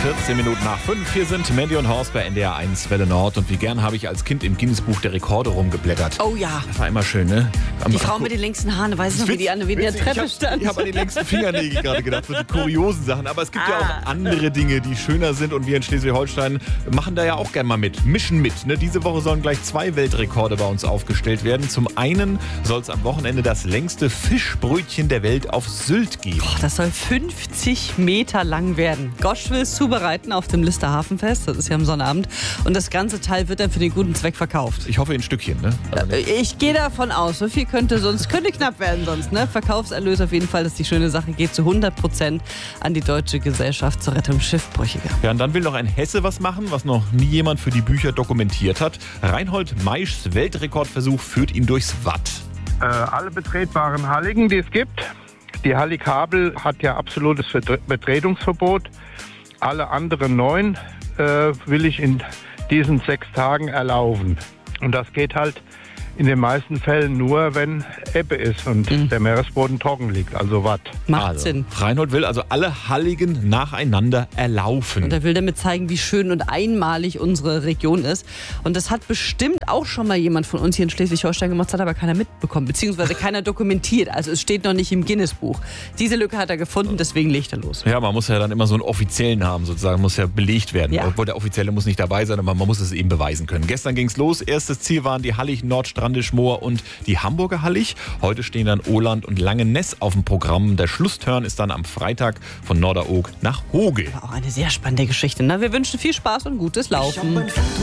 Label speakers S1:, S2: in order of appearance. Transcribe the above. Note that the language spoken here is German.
S1: 14 Minuten nach 5. Hier sind Mandy und Horst bei NDR 1 Welle Nord. Und wie gern habe ich als Kind im Guinness-Buch der Rekorde rumgeblättert.
S2: Oh ja.
S1: Das war immer schön, ne?
S2: Die Frau mit den längsten Haaren, weiß ich noch, wie die an der Treppe stand.
S1: Ich habe an die längsten Fingernägel gerade gedacht, so die kuriosen Sachen. Aber es gibt ja auch andere Dinge, die schöner sind. Und wir in Schleswig-Holstein machen da ja auch gern mal mit. Mischen mit. Ne? Diese Woche sollen gleich 2 Weltrekorde bei uns aufgestellt werden. Zum einen soll es am Wochenende das längste Fischbrötchen der Welt auf Sylt geben.
S2: Das soll 50 Meter lang werden. Gosch will es zubereiten auf dem Lister Hafenfest. Das ist ja am Sonnabend. Und das ganze Teil wird dann für den guten Zweck verkauft.
S1: Ich hoffe in Stückchen, ne? Also
S2: ich gehe davon aus. So viel könnte knapp werden sonst, ne? Verkaufserlös auf jeden Fall, dass die schöne Sache geht zu 100% an die Deutsche Gesellschaft zur Rettung Schiffbrüchiger.
S1: Ja, und dann will noch ein Hesse was machen, was noch nie jemand für die Bücher dokumentiert hat. Reinhold Maischs Weltrekordversuch führt ihn durchs Watt.
S3: Alle betretbaren Halligen, die es gibt. Die Hallig-Habel hat ja absolutes Betretungsverbot. Alle anderen 9 will ich in diesen 6 Tagen erlaufen. Und das geht halt in den meisten Fällen nur, wenn Ebbe ist und der Meeresboden trocken liegt, also Watt.
S2: Macht Sinn.
S1: Reinhold will also alle Halligen nacheinander erlaufen.
S2: Und er will damit zeigen, wie schön und einmalig unsere Region ist. Und das hat bestimmt auch schon mal jemand von uns hier in Schleswig-Holstein gemacht, das hat aber keiner mitbekommen, beziehungsweise keiner dokumentiert. Also es steht noch nicht im Guinness-Buch. Diese Lücke hat er gefunden, deswegen legt er los.
S1: Ja, man muss ja dann immer so einen offiziellen haben, sozusagen, muss ja belegt werden.
S2: Ja.
S1: Obwohl der Offizielle muss nicht dabei sein, aber man muss es eben beweisen können. Gestern ging's los. Erstes Ziel waren die Hallig, Nordstrandisch-Moor und die Hamburger Hallig. Heute stehen dann Oland und Langeness auf dem Programm. Der Schlussturn ist dann am Freitag von Norderoog nach Hoge.
S2: War auch eine sehr spannende Geschichte. Na, wir wünschen viel Spaß und gutes Laufen.